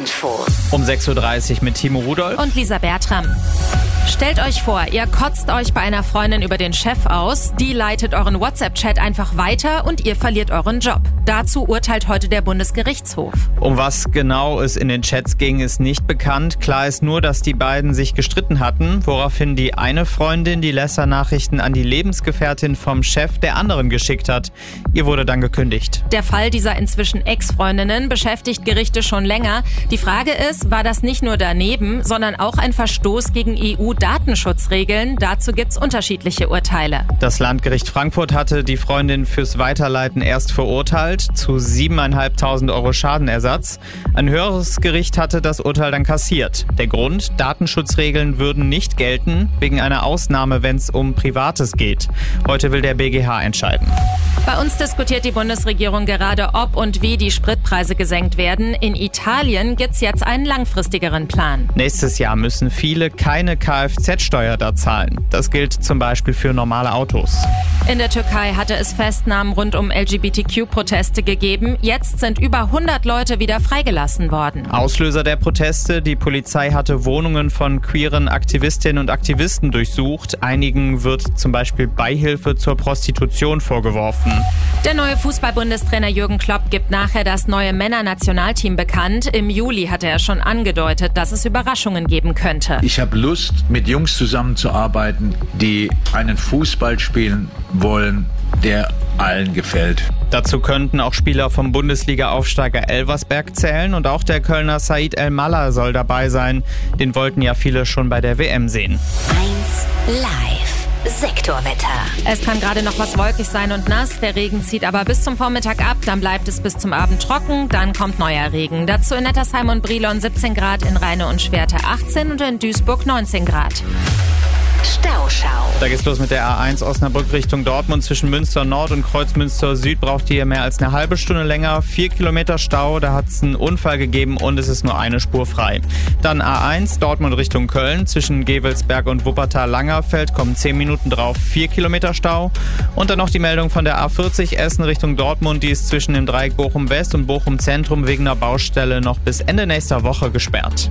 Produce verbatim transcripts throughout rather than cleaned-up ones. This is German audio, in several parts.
Infos. Um sechs Uhr dreißig mit Timo Rudolph und Lisa Bertram. Stellt euch vor, ihr kotzt euch bei einer Freundin über den Chef aus, die leitet euren WhatsApp-Chat einfach weiter und ihr verliert euren Job. Dazu urteilt heute der Bundesgerichtshof. Um was genau es in den Chats ging, ist nicht bekannt. Klar ist nur, dass die beiden sich gestritten hatten, woraufhin die eine Freundin die Lästernachrichten an die Lebensgefährtin vom Chef der anderen geschickt hat. Ihr wurde dann gekündigt. Der Fall dieser inzwischen Ex-Freundinnen beschäftigt Gerichte schon länger. Die Frage ist, war das nicht nur daneben, sondern auch ein Verstoß gegen E U-Datenschutzregeln? Dazu gibt's unterschiedliche Urteile. Das Landgericht Frankfurt hatte die Freundin fürs Weiterleiten erst verurteilt, zu siebeneinhalbtausend Euro Schadenersatz. Ein höheres Gericht hatte das Urteil dann kassiert. Der Grund, Datenschutzregeln würden nicht gelten, wegen einer Ausnahme, wenn es um Privates geht. Heute will der B G H entscheiden. Bei uns diskutiert die Bundesregierung gerade, ob und wie die Spritpreise gesenkt werden. In Italien gibt's jetzt einen langfristigeren Plan. Nächstes Jahr müssen viele keine Kfz-Steuer da zahlen. Das gilt zum Beispiel für normale Autos. In der Türkei hatte es Festnahmen rund um L G B T Q-Proteste gegeben. Jetzt sind über hundert Leute wieder freigelassen worden. Auslöser der Proteste: Die Polizei hatte Wohnungen von queeren Aktivistinnen und Aktivisten durchsucht. Einigen wird zum Beispiel Beihilfe zur Prostitution vorgeworfen. Der neue Fußball-Bundestrainer Jürgen Klopp gibt nachher das neue Männer-Nationalteam bekannt. Im Juli hatte er schon angedeutet, dass es Überraschungen geben könnte. Ich habe Lust, mit Jungs zusammenzuarbeiten, die einen Fußball spielen wollen, der allen gefällt. Dazu könnten auch Spieler vom Bundesliga-Aufsteiger Elversberg zählen und auch der Kölner Said El-Mallah soll dabei sein. Den wollten ja viele schon bei der W M sehen. eins Live. Sektorwetter. Es kann gerade noch was wolkig sein und nass. Der Regen zieht aber bis zum Vormittag ab. Dann bleibt es bis zum Abend trocken. Dann kommt neuer Regen. Dazu in Nettersheim und Brilon siebzehn Grad, in Rheine und Schwerte achtzehn und in Duisburg neunzehn Grad. Stauschau. Da geht's los mit der A eins Osnabrück Richtung Dortmund. Zwischen Münster Nord und Kreuzmünster Süd braucht ihr mehr als eine halbe Stunde länger. Vier Kilometer Stau, da hat's einen Unfall gegeben und es ist nur eine Spur frei. Dann A eins Dortmund Richtung Köln. Zwischen Gevelsberg und Wuppertal-Langerfeld kommen zehn Minuten drauf. Vier Kilometer Stau. Und dann noch die Meldung von der A vierzig Essen Richtung Dortmund. Die ist zwischen dem Dreieck Bochum West und Bochum Zentrum wegen einer Baustelle noch bis Ende nächster Woche gesperrt.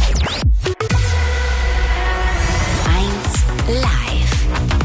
Live.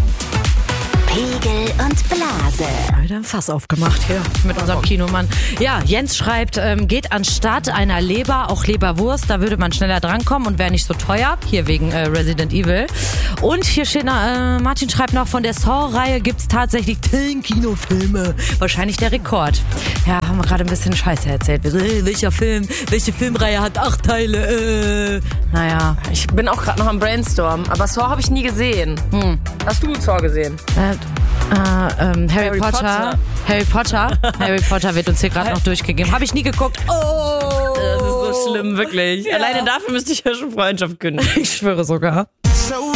Pegel und Blase. Wieder ein Fass aufgemacht hier mit unserem Kinomann. Ja, Jens schreibt, ähm, geht anstatt einer Leber auch Leberwurst, da würde man schneller drankommen und wäre nicht so teuer. Hier wegen äh, Resident Evil. Und hier steht noch, äh, Martin schreibt noch, von der Saw-Reihe gibt es tatsächlich zehn Kinofilme. Wahrscheinlich der Rekord. Ja, haben wir gerade ein bisschen Scheiße erzählt. Wir so, äh, welcher Film, welche Filmreihe hat acht Teile? Äh. Naja. Ich bin auch gerade noch am Brainstorm, aber Saw habe ich nie gesehen. Hm. Hast du Saw gesehen? Äh, äh, ähm, Harry, Harry Potter. Potter. Harry Potter. Harry Potter wird uns hier gerade noch durchgegeben. Habe ich nie geguckt. Oh! Das ist so schlimm, wirklich. Ja. Alleine dafür müsste ich ja schon Freundschaft kündigen. Ich schwöre sogar.